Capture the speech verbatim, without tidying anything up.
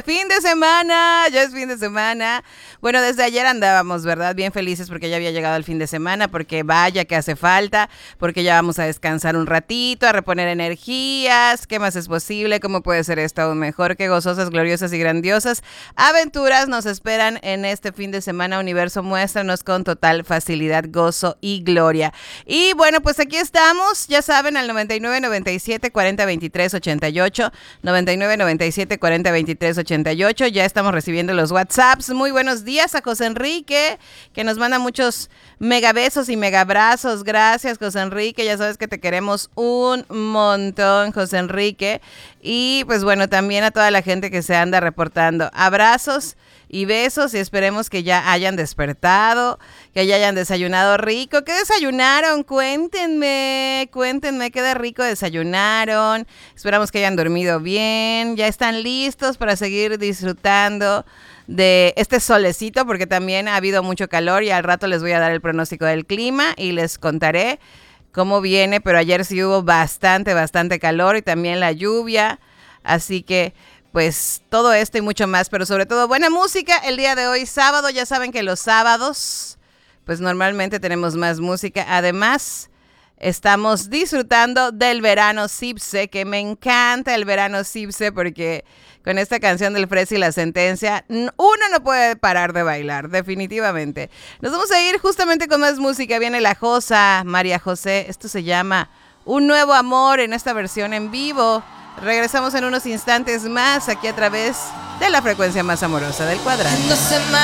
fin de semana, ya es fin de semana. Bueno, desde ayer andábamos, ¿verdad? Bien felices porque ya había llegado el fin de semana, porque vaya que hace falta, porque ya vamos a descansar un ratito, a reponer energías. ¿Qué más es posible? ¿Cómo puede ser esto aún mejor? Qué gozosas, gloriosas y grandiosas aventuras nos esperan en este fin de semana. Universo, muéstranos con total facilidad, gozo y gloria. Y bueno, pues aquí estamos, ya saben, al noventa y nueve, noventa y siete, cuarenta, veintitrés, ochenta y ocho, noventa y nueve, noventa y siete, cuarenta, veintitrés, ochenta y ocho. Ya estamos recibiendo los WhatsApps. Muy buenos días a José Enrique, que nos manda muchos megabesos y megabrazos. Gracias, José Enrique. Ya sabes que te queremos un montón, José Enrique. Y pues bueno, también a toda la gente que se anda reportando. Abrazos y besos y esperemos que ya hayan despertado, que ya hayan desayunado rico. ¿Qué desayunaron? Cuéntenme, cuéntenme qué de rico desayunaron. Esperamos que hayan dormido bien, ya están listos para seguir disfrutando de este solecito, porque también ha habido mucho calor y al rato les voy a dar el pronóstico del clima y les contaré cómo viene, pero ayer sí hubo bastante, bastante calor y también la lluvia, así que pues todo esto y mucho más, pero sobre todo buena música el día de hoy, sábado. Ya saben que los sábados, pues normalmente tenemos más música. Además, estamos disfrutando del verano Cipse, que me encanta el verano Cipse, porque con esta canción del Fresa y la Sentencia, uno no puede parar de bailar, definitivamente. Nos vamos a ir justamente con más música. Viene La Josa, María José. Esto se llama Un Nuevo Amor en esta versión en vivo. Regresamos en unos instantes más aquí a través de la frecuencia más amorosa del cuadrante.